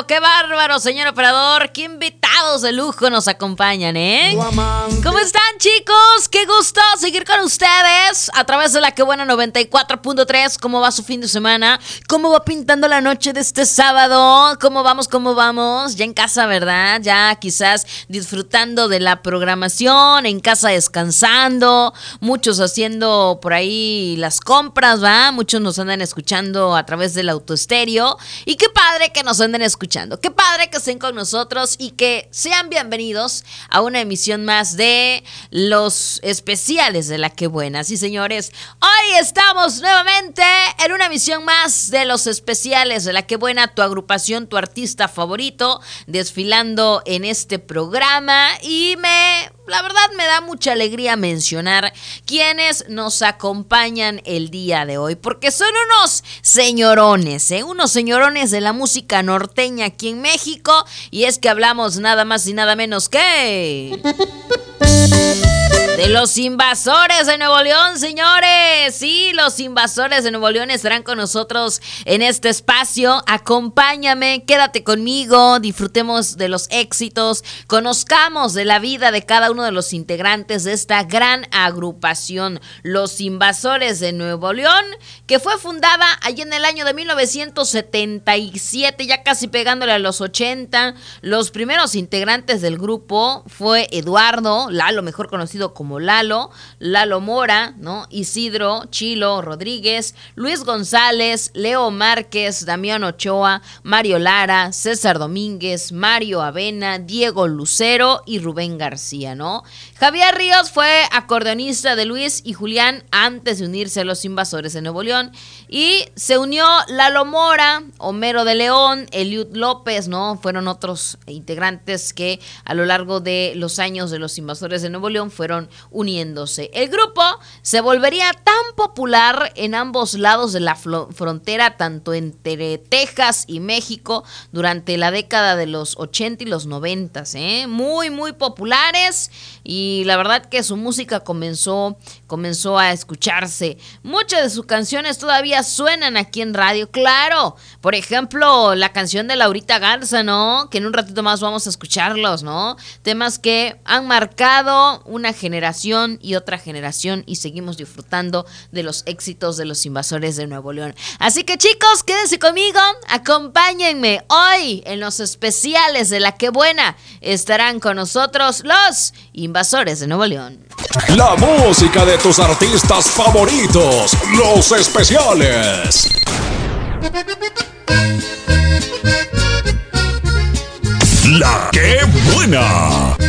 qué bárbaro, señor operador. Qué invitados de lujo nos acompañan, ¿eh? ¿Cómo están, chicos? Qué gusto seguir con ustedes a través de la que buena 94.3. ¿Cómo va su fin de semana? ¿Cómo va pintando la noche de este sábado? ¿Cómo vamos? Ya en casa, ¿verdad? Ya quizás disfrutando de la programación, en casa descansando, muchos haciendo por ahí las compras, ¿va? Muchos nos andan escuchando a través del autoestéreo. Y qué padre que nos anden escuchando, qué padre que estén con nosotros y que sean bienvenidos a una emisión más de los especiales de La Que Buena. Sí, señores, hoy estamos nuevamente en una emisión más de los especiales de La Que Buena, tu agrupación, tu artista favorito, desfilando en este programa. Y la verdad me da mucha alegría mencionar quienes nos acompañan el día de hoy, porque son unos señorones, unos señorones de la música norteña aquí en México, y es que hablamos nada más y nada menos que de los Invasores de Nuevo León, señores. Sí, los Invasores de Nuevo León estarán con nosotros en este espacio. Acompáñame, quédate conmigo, disfrutemos de los éxitos, conozcamos de la vida de cada uno de los integrantes de esta gran agrupación, los Invasores de Nuevo León, que fue fundada allí en el año de 1977, ya casi pegándole a los 80. Los primeros integrantes del grupo fue Eduardo, Lalo, mejor conocido como Lalo Mora, ¿no? Isidro Chilo Rodríguez, Luis González, Leo Márquez, Damián Ochoa, Mario Lara, César Domínguez, Mario Avena, Diego Lucero y Rubén García, ¿no? Javier Ríos fue acordeonista de Luis y Julián antes de unirse a los Invasores de Nuevo León, y se unió Lalo Mora, Homero de León, Eliud López, ¿no? Fueron otros integrantes que a lo largo de los años de los Invasores de Nuevo León fueron uniéndose. El grupo se volvería tan popular en ambos lados de la frontera, tanto entre Texas y México, durante la década de los 80 y los 90, muy, muy populares, y la verdad que su música comenzó a escucharse. Muchas de sus canciones todavía suenan aquí en radio, claro. Por ejemplo, la canción de Laurita Garza, ¿no? Que en un ratito más vamos a escucharlos, ¿no? Temas que han marcado una generación y otra generación, y seguimos disfrutando de los éxitos de los Invasores de Nuevo León. Así que, chicos, quédense conmigo, acompáñenme. Hoy en los especiales de La Que Buena estarán con nosotros los Invasores de Nuevo León. La música de tus artistas favoritos, los especiales. La Que Buena.